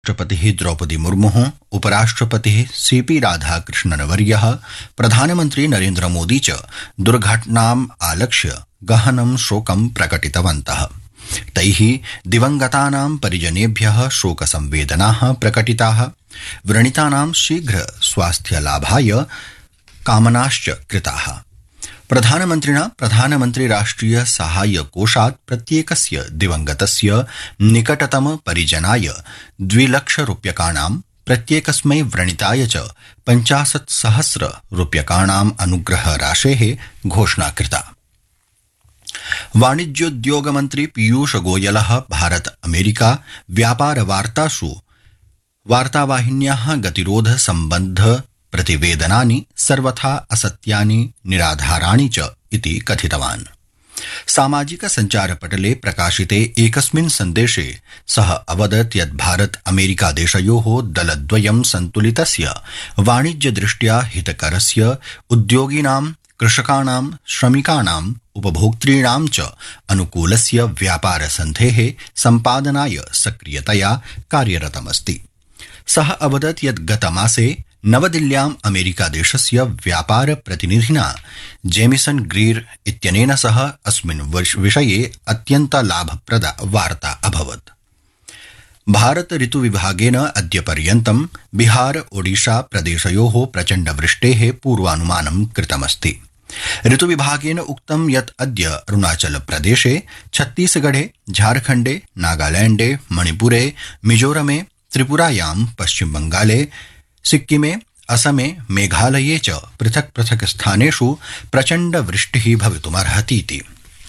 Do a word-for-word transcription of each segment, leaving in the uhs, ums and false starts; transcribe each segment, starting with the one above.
राष्ट्रपतिः द्रौपदी मुर्मुः, उपराष्ट्रपतिः सीपी राधाकृष्णनवर्यः, प्रधानमन्त्री नरेन्द्र मोदी च दुर्घटनाम् आलक्ष्य गहनं शोकं प्रकटितवन्तः। तैः दिवंगतानां परिजनेभ्यः शोकसंवेदनाः प्रकटिताः। व्रणितानां शीघ्र स्वास्थ्यलाभाय कामनाश्च कृताः। प्रधानमन्त्रिणा प्रधानमन्त्री राष्ट्रिय साहाय्य कोषात् प्रत्येकस्य दिवंगतस्य निकटतम परिजनाय द्विलक्ष रूप्यकाणां, प्रत्येकस्मै व्रणिताय च पञ्चाशत् सहस्र रूप्यकाणाम् अनुग्रह राशेः घोषणा कृता। वाणिज्योद्योग मन्त्री पीयूष गोयलः भारत अमेरिका व्यापार वार्तासु वार्तावाहिन्याः गतिरोध सम्बद्ध प्रतिवेदनानि सर्वथा असत्यानि, निराधाराणि च इति कथितवान्। सामाजिक सञ्चारपटले प्रकाशिते एकस्मिन् सन्देशे सः अवदत् यत् भारत अमेरिका देशयोः दलद्वयं सन्तुलितस्य वाणिज्यदृष्ट्या हितकरस्य उद्योगिनां, कृषकाणां, श्रमिकाणां, उपभोक्तॄणां च अनुकूलस्य व्यापार सन्धेः सम्पादनाय सक्रियतया कार्यरतमस्ति। सः अवदत् यत् गतमासे नवदिल्ल्याम् अमेरिकादेशस्य व्यापार प्रतिनिधिना जेमिसन ग्रीर इत्यनेन सह अस्मिन् विषये अत्यन्त लाभप्रदा वार्ता अभवत्। भारत ऋतुविभागेन अद्य पर्यन्तं बिहार ओडिशा प्रदेशयोः प्रचण्डवृष्टेः पूर्वानुमानं कृतमस्ति। ऋतुविभागेन उक्तं यत् अद्य अरुणाचल प्रदेशे, छत्तीसगढ़े, झारखण्डे, नागालैंडे, मणिपुरे, मिजोरमे, त्रिपुरायां, पश्चिम बंगाले, सिक्किमे, असमे, मेघालये च पृथक् पृथक् स्थानेषु प्रचण्ड वृष्टिः भवितुमर्हतीति।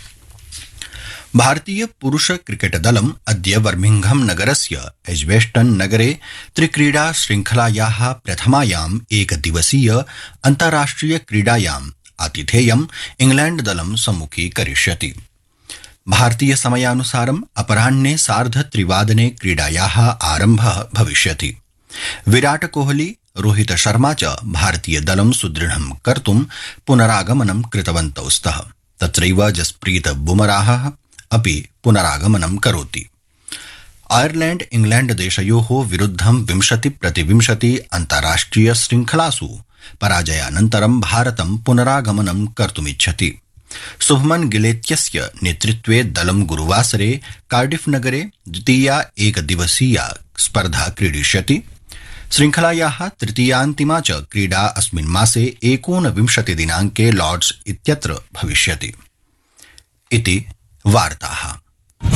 भारतीय पुरुष क्रिकेट दलम् अद्य बर्मिंघम नगरस्य एज्बेस्टन नगरे त्रिक्रीडा श्रृंखलायाः प्रथमायाम् एकदिवसीय अन्ताराष्ट्रिय क्रीडायाम् आतिथेयम् इंग्लैंड दलं सम्मुखीकरिष्यति। भारतीय समयानुसारम् अपराह्ने सार्ध त्रिवादने क्रीडायाः आरम्भः भविष्यति। विराट कोहली, रोहित शर्मा च भारतीय दलं सुदृढं कर्तुं पुनरागमनं कृतवन्तौ स्तः। तत्रैव जसप्रीत बुमराहः अपि पुनरागमनं करोति। आयरलैंड इंग्लैंड देशयोः विरुद्धं विंशति प्रतिविंशति अन्ताराष्ट्रिय श्रृंखलासु पराजयानन्तरं भारतं पुनरागमनं कर्तुमिच्छति। शुभमन गिलेत्यस्य नेतृत्वे दलं गुरुवासरे कार्डिफ नगरे द्वितीया एकदिवसीया स्पर्धा क्रीडिष्यति। श्रृंखलायाः तृतीयान्तिमा च क्रीडा अस्मिन् मासे एकोनविंशति दिनाङ्के लॉर्ड्स इत्यत्र भविष्यति। इति वार्ताः।